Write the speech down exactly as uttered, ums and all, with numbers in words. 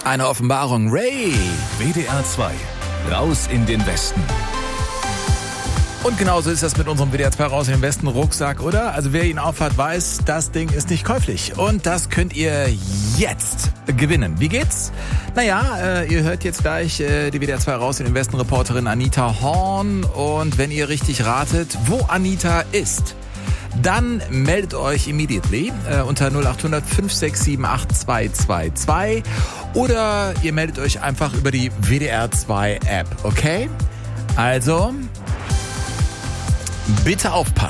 Eine Offenbarung. Ray. W D R zwei. Raus in den Westen. Und genauso ist das mit unserem W D R zwei Raus in den Westen Rucksack, oder? Also wer ihn aufhat, weiß, das Ding ist nicht käuflich. Und das könnt ihr jetzt gewinnen. Wie geht's? Naja, äh, ihr hört jetzt gleich äh, die W D R zwei Raus in den Westen Reporterin Anita Horn. Und wenn ihr richtig ratet, wo Anita ist, dann meldet euch immediately äh, unter null acht hundert fünf sechs sieben acht zwei zwei zwei oder ihr meldet euch einfach über die W D R zwei App, okay? Also, bitte aufpassen.